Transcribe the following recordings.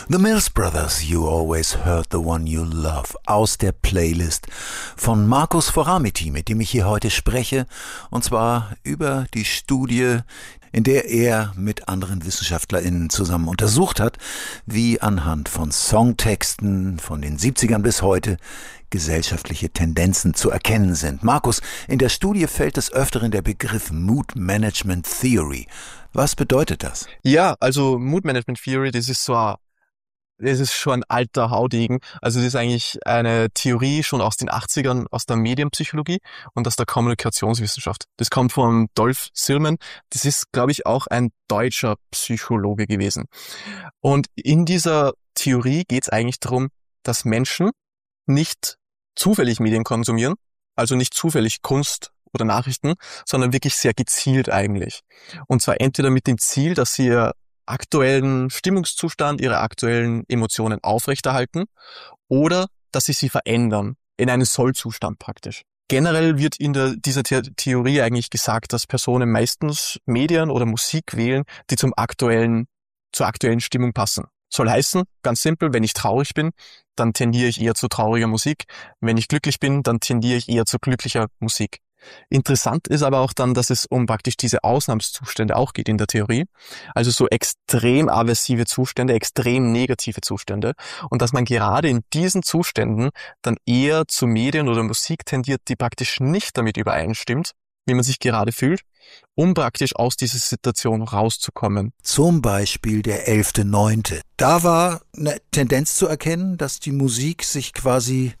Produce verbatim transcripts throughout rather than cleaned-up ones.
The Mills Brothers, You Always Heard the One You Love, aus der Playlist von Markus Foramiti, mit dem ich hier heute spreche, und zwar über die Studie, in der er mit anderen WissenschaftlerInnen zusammen untersucht hat, wie anhand von Songtexten von den siebzigern bis heute gesellschaftliche Tendenzen zu erkennen sind. Markus, in der Studie fällt des Öfteren der Begriff Mood Management Theory. Was bedeutet das? Ja, also Mood Management Theory, das ist so ein, das ist schon ein alter Haudegen. Also das ist eigentlich eine Theorie schon aus den achtzigern, aus der Medienpsychologie und aus der Kommunikationswissenschaft. Das kommt von Dolph Silman. Das ist, glaube ich, auch ein deutscher Psychologe gewesen. Und in dieser Theorie geht es eigentlich darum, dass Menschen nicht zufällig Medien konsumieren, also nicht zufällig Kunst oder Nachrichten, sondern wirklich sehr gezielt eigentlich. Und zwar entweder mit dem Ziel, dass sie ihr aktuellen Stimmungszustand, ihre aktuellen Emotionen aufrechterhalten oder dass sie sie verändern, in einen Sollzustand praktisch. Generell wird in der, dieser The- Theorie eigentlich gesagt, dass Personen meistens Medien oder Musik wählen, die zum aktuellen, zur aktuellen Stimmung passen. Soll heißen, ganz simpel, wenn ich traurig bin, dann tendiere ich eher zu trauriger Musik. Wenn ich glücklich bin, dann tendiere ich eher zu glücklicher Musik. Interessant ist aber auch dann, dass es um praktisch diese Ausnahmszustände auch geht in der Theorie. Also so extrem aversive Zustände, extrem negative Zustände. Und dass man gerade in diesen Zuständen dann eher zu Medien oder Musik tendiert, die praktisch nicht damit übereinstimmt, wie man sich gerade fühlt, um praktisch aus dieser Situation rauszukommen. Zum Beispiel der elfter neunte Da war eine Tendenz zu erkennen, dass die Musik sich quasi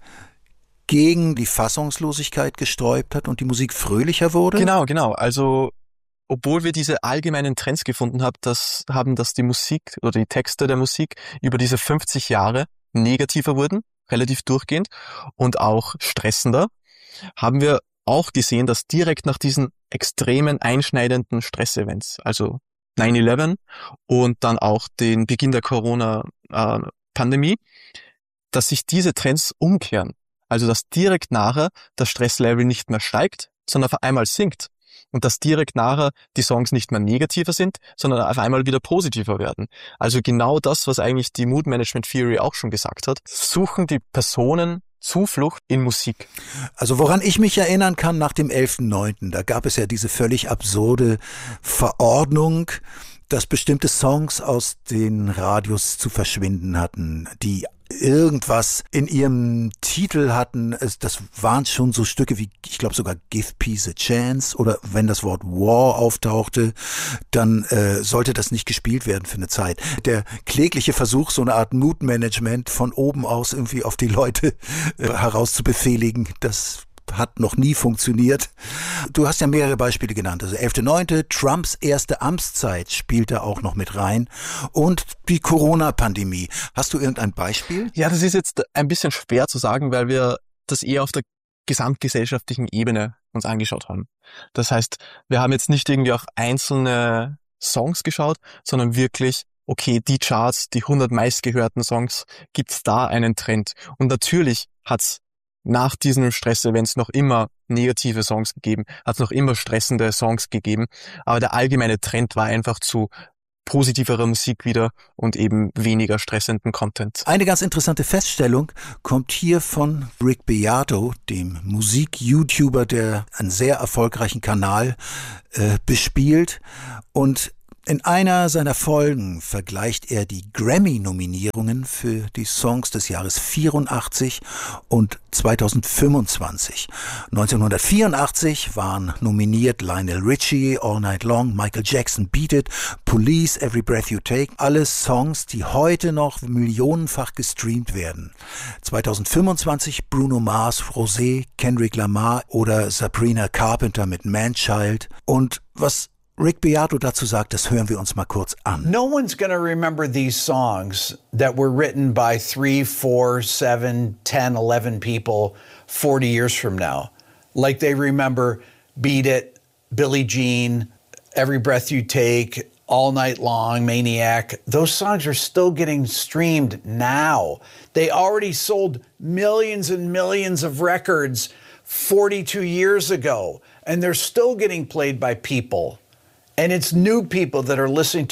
gegen die Fassungslosigkeit gesträubt hat und die Musik fröhlicher wurde? Genau, genau. Also obwohl wir diese allgemeinen Trends gefunden haben, dass, haben, dass die Musik oder die Texte der Musik über diese fünfzig Jahre negativer wurden, relativ durchgehend und auch stressender, haben wir auch gesehen, dass direkt nach diesen extremen, einschneidenden Stressevents, also nine eleven und dann auch den Beginn der Corona-Pandemie, dass sich diese Trends umkehren. Also dass direkt nachher das Stresslevel nicht mehr steigt, sondern auf einmal sinkt. Und dass direkt nachher die Songs nicht mehr negativer sind, sondern auf einmal wieder positiver werden. Also genau das, was eigentlich die Mood Management Theory auch schon gesagt hat, suchen die Personen Zuflucht in Musik. Also woran ich mich erinnern kann nach dem elfter neunte da gab es ja diese völlig absurde Verordnung, dass bestimmte Songs aus den Radios zu verschwinden hatten, die irgendwas in ihrem Titel hatten. Das waren schon so Stücke wie, ich glaube sogar Give Peace a Chance, oder wenn das Wort War auftauchte, dann äh, sollte das nicht gespielt werden für eine Zeit. Der klägliche Versuch, so eine Art Mood-Management von oben aus irgendwie auf die Leute äh, herauszubefehligen, das hat noch nie funktioniert. Du hast ja mehrere Beispiele genannt. Also elfter neunte Trumps erste Amtszeit spielt da auch noch mit rein und die Corona-Pandemie. Hast du irgendein Beispiel? Ja, das ist jetzt ein bisschen schwer zu sagen, weil wir das eher auf der gesamtgesellschaftlichen Ebene uns angeschaut haben. Das heißt, wir haben jetzt nicht irgendwie auf einzelne Songs geschaut, sondern wirklich, okay, die Charts, die hundert meistgehörten Songs, gibt's da einen Trend? Und natürlich hat's nach diesen Stressevents noch immer negative Songs gegeben, hat es noch immer stressende Songs gegeben, aber der allgemeine Trend war einfach zu positiverer Musik wieder und eben weniger stressenden Content. Eine ganz interessante Feststellung kommt hier von Rick Beato, dem Musik-YouTuber, der einen sehr erfolgreichen Kanal äh, bespielt, und in einer seiner Folgen vergleicht er die Grammy-Nominierungen für die Songs des Jahres vierundachtzig und zweitausendfünfundzwanzig. neunzehnhundertvierundachtzig waren nominiert Lionel Richie, All Night Long, Michael Jackson, Beat It, Police, Every Breath You Take. Alle Songs, die heute noch millionenfach gestreamt werden. zweitausendfünfundzwanzig Bruno Mars, Rosé, Kendrick Lamar oder Sabrina Carpenter mit Man-Child. Und was Rick Beato dazu sagt, das hören wir uns mal kurz an. No one's going to remember these songs that were written by three, four, seven, ten, eleven people forty years from now. Like they remember Beat It, Billie Jean, Every Breath You Take, All Night Long, Maniac. Those songs are still getting streamed now. They already sold millions and millions of records forty-two years ago, and they're still getting played by people. And it's new people that are listening to it.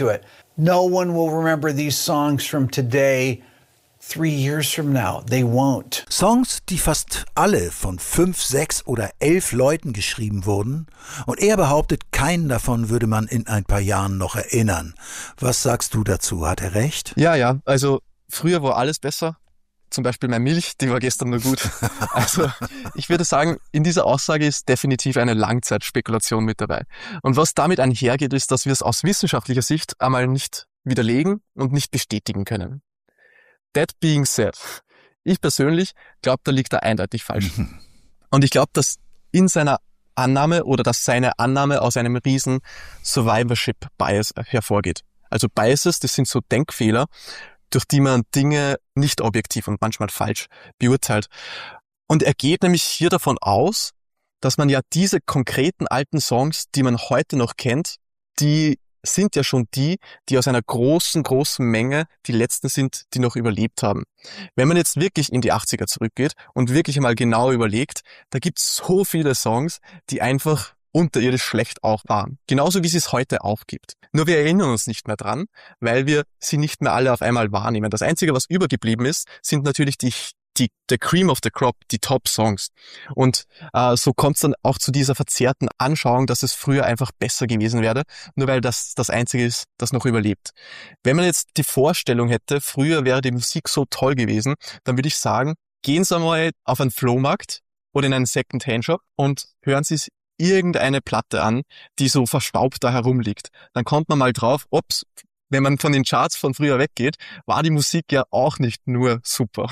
No one will remember these songs from today three years from now. They won't. Songs, die fast alle von fünf, sechs oder elf Leuten geschrieben wurden. Und er behauptet, keinen davon würde man in ein paar Jahren noch erinnern. Was sagst du dazu? Hat er recht? Ja, ja. Also früher war alles besser. Zum Beispiel meine Milch, die war gestern nur gut. Also ich würde sagen, in dieser Aussage ist definitiv eine Langzeitspekulation mit dabei. Und was damit einhergeht, ist, dass wir es aus wissenschaftlicher Sicht einmal nicht widerlegen und nicht bestätigen können. That being said, ich persönlich glaube, da liegt er eindeutig falsch. Mhm. Und ich glaube, dass in seiner Annahme oder dass seine Annahme aus einem riesen Survivorship-Bias hervorgeht. Also Biases, das sind so Denkfehler, durch die man Dinge nicht objektiv und manchmal falsch beurteilt. Und er geht nämlich hier davon aus, dass man ja diese konkreten alten Songs, die man heute noch kennt, die sind ja schon die, die aus einer großen, großen Menge die letzten sind, die noch überlebt haben. Wenn man jetzt wirklich in die achtziger zurückgeht und wirklich mal genau überlegt, da gibt es so viele Songs, die einfach unterirdisch schlecht auch waren. Genauso wie sie es heute auch gibt. Nur wir erinnern uns nicht mehr dran, weil wir sie nicht mehr alle auf einmal wahrnehmen. Das Einzige, was übergeblieben ist, sind natürlich die die the Cream of the Crop, die Top-Songs. Und äh, so kommt es dann auch zu dieser verzerrten Anschauung, dass es früher einfach besser gewesen wäre, nur weil das das Einzige ist, das noch überlebt. Wenn man jetzt die Vorstellung hätte, früher wäre die Musik so toll gewesen, dann würde ich sagen, gehen Sie mal auf einen Flohmarkt oder in einen Second-Hand-Shop und hören Sie irgendeine Platte an, die so verstaubt da herumliegt. Dann kommt man mal drauf, ups, wenn man von den Charts von früher weggeht, war die Musik ja auch nicht nur super.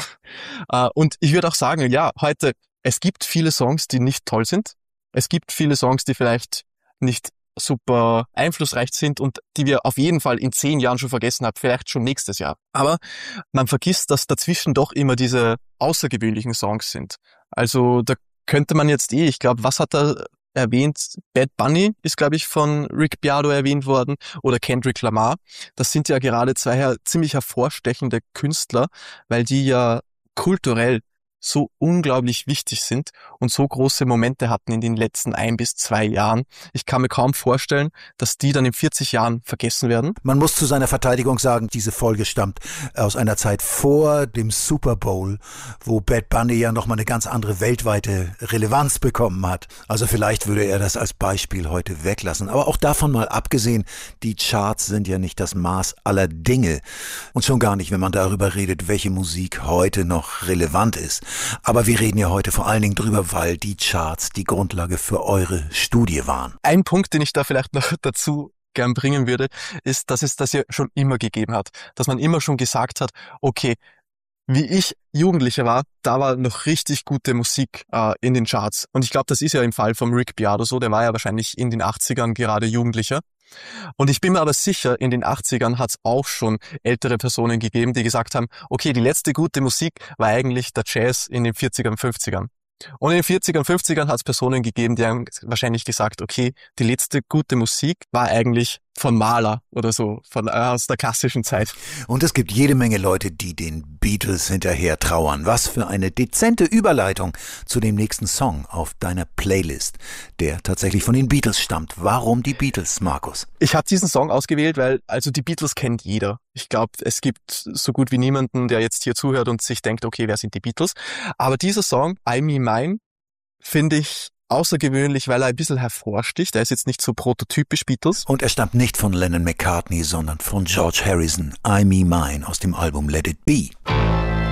Und ich würde auch sagen, ja, heute, es gibt viele Songs, die nicht toll sind. Es gibt viele Songs, die vielleicht nicht super einflussreich sind und die wir auf jeden Fall in zehn Jahren schon vergessen haben, vielleicht schon nächstes Jahr. Aber man vergisst, dass dazwischen doch immer diese außergewöhnlichen Songs sind. Also da könnte man jetzt eh, ich glaube, was hat er erwähnt? Bad Bunny ist, glaube ich, von Rick Beato erwähnt worden oder Kendrick Lamar. Das sind ja gerade zwei her- ziemlich hervorstechende Künstler, weil die ja kulturell so unglaublich wichtig sind und so große Momente hatten in den letzten ein bis zwei Jahren. Ich kann mir kaum vorstellen, dass die dann in vierzig Jahren vergessen werden. Man muss zu seiner Verteidigung sagen, diese Folge stammt aus einer Zeit vor dem Super Bowl, wo Bad Bunny ja nochmal eine ganz andere weltweite Relevanz bekommen hat. Also vielleicht würde er das als Beispiel heute weglassen. Aber auch davon mal abgesehen, die Charts sind ja nicht das Maß aller Dinge. Und schon gar nicht, wenn man darüber redet, welche Musik heute noch relevant ist. Aber wir reden ja heute vor allen Dingen drüber, weil die Charts die Grundlage für eure Studie waren. Ein Punkt, den ich da vielleicht noch dazu gern bringen würde, ist, dass es das ja schon immer gegeben hat. Dass man immer schon gesagt hat, okay, wie ich Jugendlicher war, da war noch richtig gute Musik äh, in den Charts. Und ich glaube, das ist ja im Fall von Rick Beato so, der war ja wahrscheinlich in den achtzigern gerade Jugendlicher. Und ich bin mir aber sicher, in den achtzigern hat es auch schon ältere Personen gegeben, die gesagt haben, okay, die letzte gute Musik war eigentlich der Jazz in den vierzigern, fünfzigern. Und in den vierzigern, fünfzigern hat es Personen gegeben, die haben wahrscheinlich gesagt, okay, die letzte gute Musik war eigentlich von Mahler oder so, von äh, aus der klassischen Zeit. Und es gibt jede Menge Leute, die den Beatles hinterher trauern. Was für eine dezente Überleitung zu dem nächsten Song auf deiner Playlist, der tatsächlich von den Beatles stammt. Warum die Beatles, Markus? Ich habe diesen Song ausgewählt, weil also die Beatles kennt jeder. Ich glaube, es gibt so gut wie niemanden, der jetzt hier zuhört und sich denkt, okay, wer sind die Beatles? Aber dieser Song, I Me Mine, finde ich außergewöhnlich, weil er ein bisschen hervorsticht. Er ist jetzt nicht so prototypisch Beatles. Und er stammt nicht von Lennon McCartney, sondern von George Harrison, I Me Mine aus dem Album Let It Be.